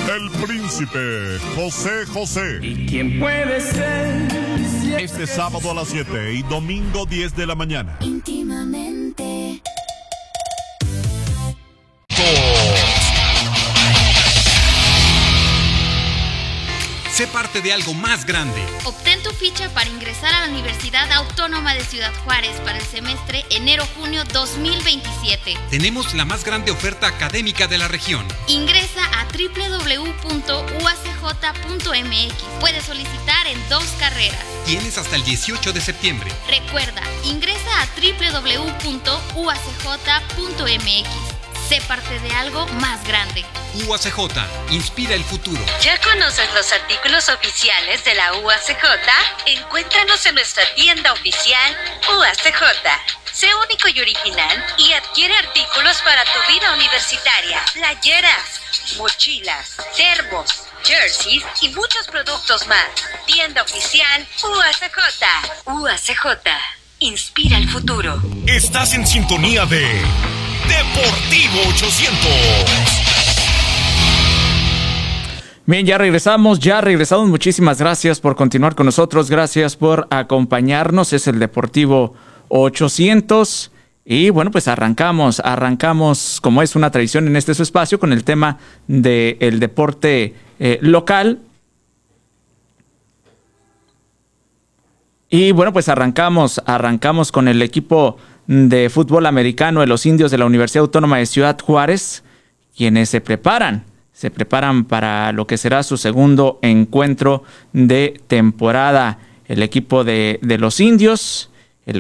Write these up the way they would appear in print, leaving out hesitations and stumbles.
el príncipe José José. ¿Y quién puede ser? Este sábado a las 7 y domingo 10 de la mañana. Íntimamente. Sé parte de algo más grande. Obtén tu ficha para ingresar a la Universidad Autónoma de Ciudad Juárez para el semestre enero-junio 2027. Tenemos la más grande oferta académica de la región. Ingresa a www.uacj.mx. Puedes solicitar en 2 carreras. Tienes hasta el 18 de septiembre. Recuerda, ingresa a www.uacj.mx. Sé parte de algo más grande. UACJ, inspira el futuro. ¿Ya conoces los artículos oficiales de la UACJ? Encuéntranos en nuestra tienda oficial UACJ. Sé único y original y adquiere artículos para tu vida universitaria. Playeras, mochilas, termos, jerseys y muchos productos más. Tienda oficial UACJ. UACJ, inspira el futuro. Estás en sintonía de Deportivo 800. Bien, ya regresamos. Muchísimas gracias por continuar con nosotros. Gracias por acompañarnos. Es el Deportivo 800. Y bueno, pues arrancamos como es una tradición en este su espacio con el tema del deporte local. Y bueno, pues arrancamos con el equipo de fútbol americano de los Indios de la Universidad Autónoma de Ciudad Juárez, quienes se preparan para lo que será su segundo encuentro de temporada. El equipo de los Indios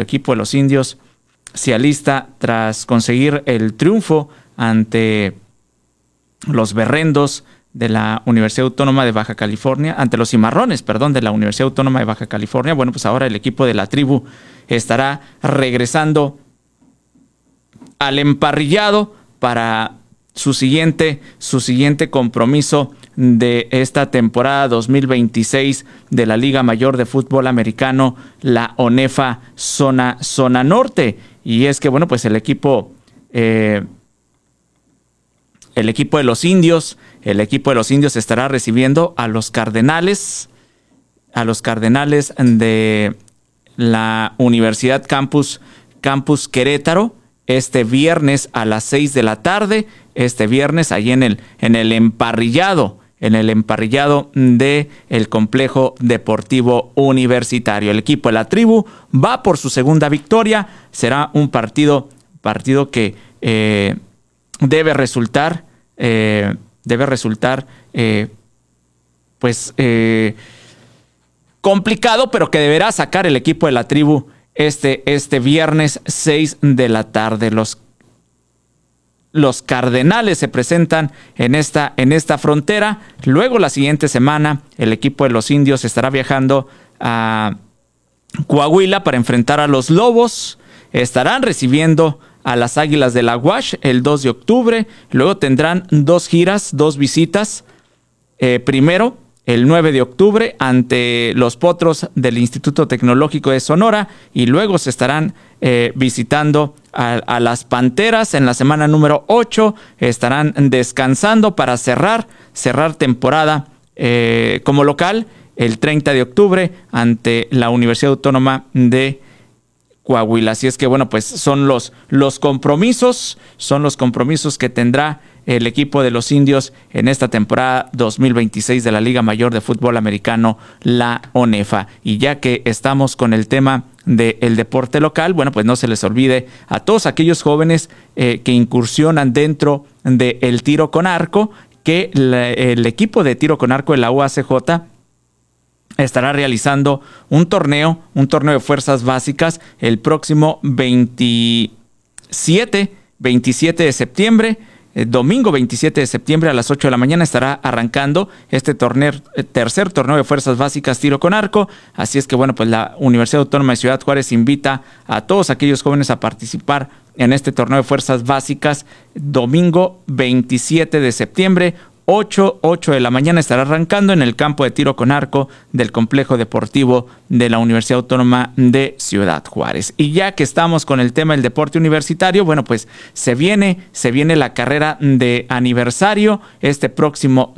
se alista tras conseguir el triunfo ante los Berrendos de la Universidad Autónoma de Baja California, ante los Cimarrones, de la Universidad Autónoma de Baja California. Bueno, pues ahora el equipo de la tribu estará regresando al emparrillado para su siguiente compromiso de esta temporada 2026 de la Liga Mayor de Fútbol Americano, la ONEFA Zona Norte. Y es que, bueno, pues el equipo de los Indios estará recibiendo a los Cardenales de la Universidad Campus Querétaro este viernes a las 6 de la tarde, ahí en el emparrillado de el Complejo Deportivo Universitario. El equipo de la tribu va por su segunda victoria. Será un partido que debe resultar complicado, pero que deberá sacar el equipo de la tribu este viernes 6 de la tarde. Los Cardenales se presentan en esta frontera. Luego, la siguiente semana, el equipo de los Indios estará viajando a Coahuila para enfrentar a los Lobos. Estarán recibiendo a las Águilas de la UASH el 2 de octubre. Luego tendrán 2 visitas. Primero, el 9 de octubre, ante los Potros del Instituto Tecnológico de Sonora. Y luego se estarán visitando a las Panteras en la semana número 8. Estarán descansando para cerrar temporada como local el 30 de octubre ante la Universidad Autónoma de Coahuila. Así es que, bueno, pues son los compromisos que tendrá el equipo de los Indios en esta temporada 2026 de la Liga Mayor de Fútbol Americano, la ONEFA. Y ya que estamos con el tema del deporte local, bueno, pues no se les olvide a todos aquellos jóvenes que incursionan dentro del tiro con arco, que el equipo de tiro con arco de la UACJ estará realizando un torneo de fuerzas básicas el próximo 27 de septiembre. Domingo 27 de septiembre a las 8 de la mañana estará arrancando este tercer torneo de fuerzas básicas tiro con arco. Así es que, bueno, pues la Universidad Autónoma de Ciudad Juárez invita a todos aquellos jóvenes a participar en este torneo de fuerzas básicas. Domingo 27 de septiembre, 8 de la mañana estará arrancando en el campo de tiro con arco del Complejo Deportivo de la Universidad Autónoma de Ciudad Juárez. Y ya que estamos con el tema del deporte universitario, bueno, pues se viene la carrera de aniversario este próximo